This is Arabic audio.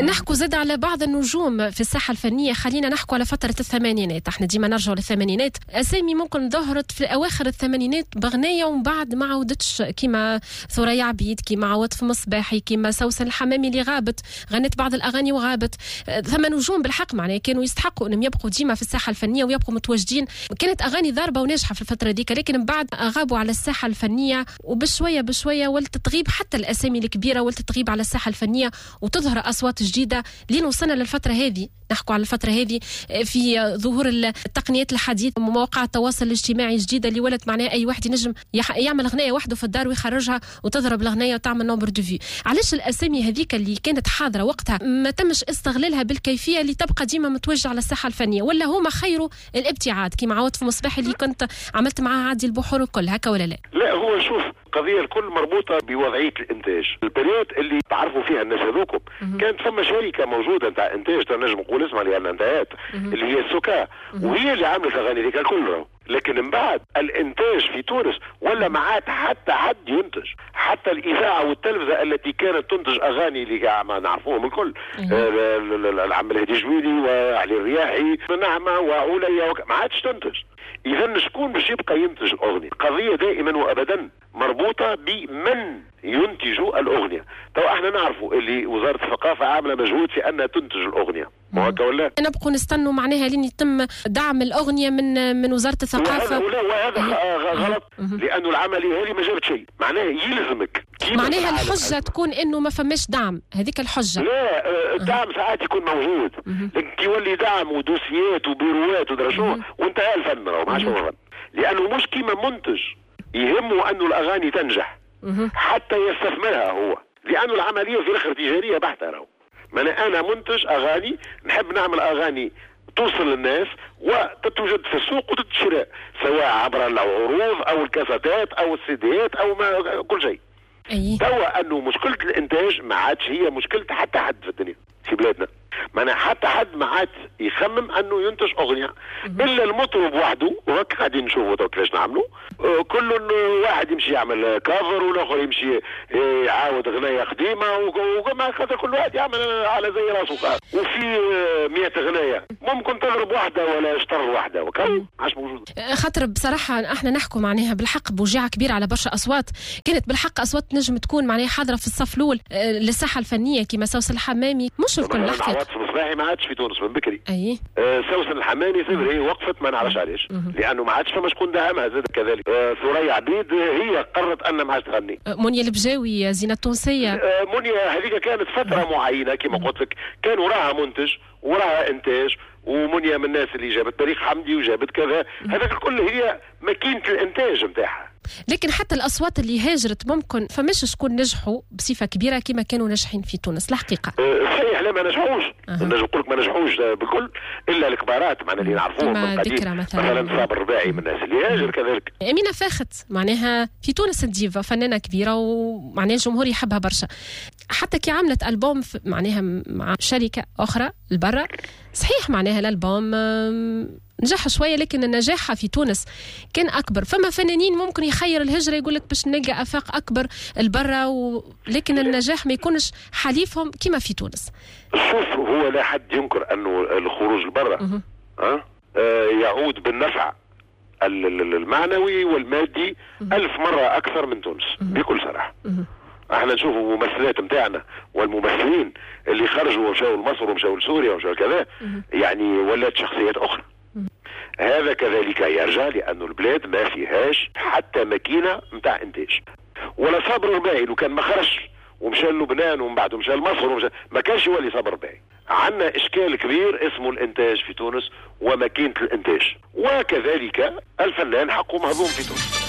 نحكوا زاد على بعض النجوم في الساحة الفنية. خلينا نحكوا على فترة الثمانينات، احنا ديما نرجعوا للثمانينات. أسامي ممكن ظهرت في أواخر الثمانينات بغنية ومن بعد ما عودتش، كيما ثريا عبيد، كيما عواطف مصباحي، كيما سوسن الحمامي اللي غابت، غنت بعض الأغاني وغابت. ثم نجوم بالحق معناها كانوا يستحقوا أنهم يبقوا ديما في الساحة الفنية ويبقوا متواجدين. كانت أغاني ضاربة وناجحة في الفترة ديك، لكن من بعد غابوا على الساحة الفنية، وبشوية بشوية ولت تغيب حتى الأسامي الكبيرة، ولت تغيب على الساحة الفنية وتظهر أصوات جديدة. لين وصلنا للفترة هذه، نحكوا على الفترة هذه في ظهور التقنيات الحديثة، مواقع التواصل الاجتماعي الجديدة اللي ولت معناها أي واحد ينجم يعمل أغنية وحده في الدار ويخرجها وتضرب الأغنية وتعمل نمبر دو في. علاش الأسامي هذيك اللي كانت حاضرة وقتها ما تمش استغلالها بالكيفية اللي تبقى ديما متوجهة على الساحة الفنية، ولا هما خيروا الابتعاد كيما عواطف مصباحي اللي كنت عملت معها عادي البحور الكل هكا ولا لا؟ لا، هو شوف، القضية الكل مربوطة بوضعية الإنتاج. البريود اللي تعرفوا فيها الناس هذوكم كانت ثم شركة موجودة نتاع إنتاج، نجم نقول اسمها لأن انتهت، اللي هي السوكا، وهي اللي عملت الأغاني ذيك كلها. لكن من بعد الإنتاج في تونس ولا ما عاد حتى حد ينتج، حتى الإذاعة والتلفزة التي كانت تنتج أغاني اللي ما نعرفوهم الكل، العم الهدي جويدي وعلي الرياحي نعمة وعولية ما عادش تنتج. إذا شكون باش يبقى ينتج الأغنية؟ قضية دائما وأبدا مربوطة بمن ينتج الأغنية. تو احنا نعرفوا اللي وزارة الثقافة عاملة مجهود في أنها تنتج الأغنية، مو هكا ولا؟ نبقوا نستنوا معناها لين يتم دعم الأغنية من وزارة الثقافة. وهذا غلط، لأنه العملية هذه ما جابت شيء. معناها يلزمك، معناها الحجة تكون إنه ما فماش دعم، هذيك الحجة. لا، الدعم ساعات يكون موجود، لكن يولي دعم ودوسيات وبيروات ودرجوه وانتهى الفن، ما عادش فن. لأنه مش كيما منتج يهمه أنه الأغاني تنجح حتى يستثمرها هو، لأنه العملية في الآخر تجارية بحتة. أنا منتج أغاني، نحب نعمل أغاني توصل للناس وتتوجد في السوق وتتشرى، سواء عبر العروض أو الكاساتات أو السيديات أو ما كل شيء. توا أنه مشكلة الإنتاج ما عادش هي مشكلة حتى حد في الدنيا في بلادنا. معناها حتى حد ما عاد يخمم انه ينتج اغنيه الا المطرب وحده، وهكا قاعدين نشوفوا كيفاش نعملوا. كل واحد يمشي يعمل كافر والاخر يمشي يعاود اغنيه قديمه، وما خاطر كل واحد يعمل على زي راسه. وفي 100 اغنيه ممكن تضرب واحده ولا شطر واحده، وكم عاش موجود. خاطر بصراحه احنا نحكوا معناها بالحق بوجيعه كبيره على برشا اصوات كانت بالحق اصوات نجم تكون معناها حاضره في الصف الاول للساحه الفنيه كيما سوسن الحمامي، مش الكل عواطف مصباحي ما عادش في تونس من بكري. سوسن الحمامي هي وقفت، ما نعرفش علاش، لانه ما عادش فما شكون دعمها زاد كذلك. ثريا عبيد هي قررت ان ما عادش تغني. منيا البجاوي، زينة التونسية. منيا هذيك كانت فتره معينه كما قلت لك، كان وراها منتج وراها انتاج، ومنيا من الناس اللي جابت تاريخ حمدي وجابت كذا، هذاك الكل هي ماكينه الانتاج نتاعها. لكن حتى الأصوات اللي هاجرت ممكن فماش شكون نجحوا بصفة كبيرة كما كانوا ناجحين في تونس الحقيقة. صحيح، لا ما نجحوش. نجم نقول لك ما نجحوش بالكل إلا الكبارات معناها اللي نعرفوهم من قديم، مثلا صابر الرباعي من الناس اللي هاجر كذلك. أمينة فاخت معناها في تونس الديفا فنانة كبيرة ومعناها الجمهور يحبها برشا، حتى كي عملت ألبوم معناها مع شركة أخرى البرة. صحيح معناها الألبوم نجح شوية، لكن النجاح في تونس كان أكبر. فما فنانين ممكن يخير الهجرة يقول لك باش نلقى آفاق أكبر البرة لكن النجاح ما يكونش حليفهم كما في تونس. شوف، هو لا حد ينكر أنه الخروج البرة يعود بالنفع المعنوي والمادي 1000 مرة أكثر من تونس بكل صراحة. احنا نشوف الممثلات متاعنا والممثلين اللي خرجوا ومشاوا لمصر ومشاوا لسوريا ومشاوا كذا، يعني ولات شخصيات أخرى. هذا كذلك يرجع لأنه البلاد ما فيهاش حتى ماكينة متاع إنتاج. ولا صابر الرباعي لو كان ما خرجش ومشى لبنان ومن بعد مشى لمصر ما كانش يولي صابر الرباعي. عندنا إشكال كبير اسمه الإنتاج في تونس وماكينة الإنتاج، وكذلك الفنان حقه مهضوم في تونس.